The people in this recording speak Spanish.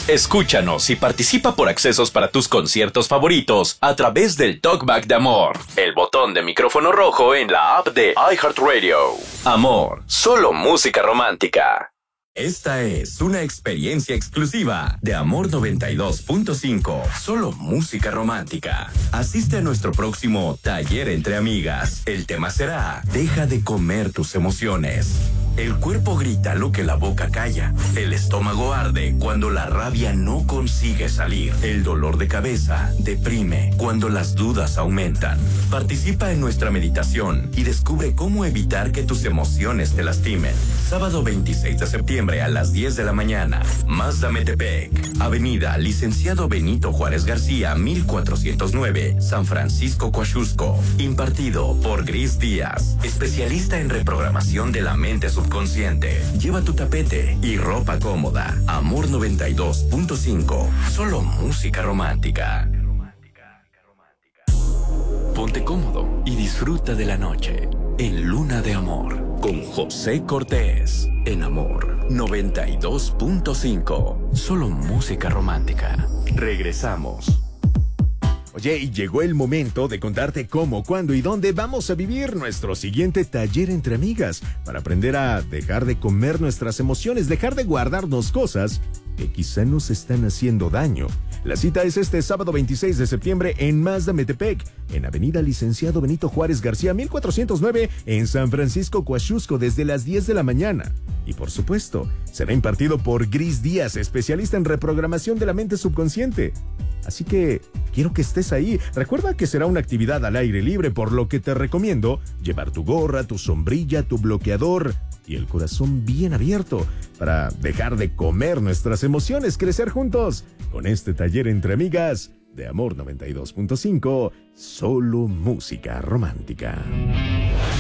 Escúchanos y participa por accesos para tus conciertos favoritos a través del Talkback de Amor, el botón de micrófono rojo en la app de iHeartRadio. Amor, solo música romántica. Esta es una experiencia exclusiva de Amor 92.5, solo música romántica. Asiste a nuestro próximo taller entre amigas. El tema será: deja de comer tus emociones. El cuerpo grita lo que la boca calla. El estómago arde cuando la rabia no consigue salir. El dolor de cabeza deprime cuando las dudas aumentan. Participa en nuestra meditación y descubre cómo evitar que tus emociones te lastimen. Sábado 26 de septiembre a las 10 de la mañana. Mazda Metepec, Avenida Licenciado Benito Juárez García, 1409, San Francisco, Coaxusco. Impartido por Gris Díaz, especialista en reprogramación de la mente subconsciente. Lleva tu tapete y ropa cómoda. Amor 92.5, solo música romántica. Ponte cómodo y disfruta de la noche en Luna de Amor con José Cortés en Amor 92.5, solo música romántica. Regresamos. Oye, y llegó el momento de contarte cómo, cuándo y dónde vamos a vivir nuestro siguiente taller entre amigas para aprender a dejar de comer nuestras emociones, dejar de guardarnos cosas que quizá nos están haciendo daño. La cita es este sábado 26 de septiembre en Mazda Metepec, en Avenida Licenciado Benito Juárez García, 1409, en San Francisco, Coaxusco, desde las 10 de la mañana. Y por supuesto, será impartido por Gris Díaz, especialista en reprogramación de la mente subconsciente. Así que quiero que estés ahí. Recuerda que será una actividad al aire libre, por lo que te recomiendo llevar tu gorra, tu sombrilla, tu bloqueador y el corazón bien abierto para dejar de comer nuestras emociones, crecer juntos con este taller entre amigas de Amor 92.5, solo música romántica.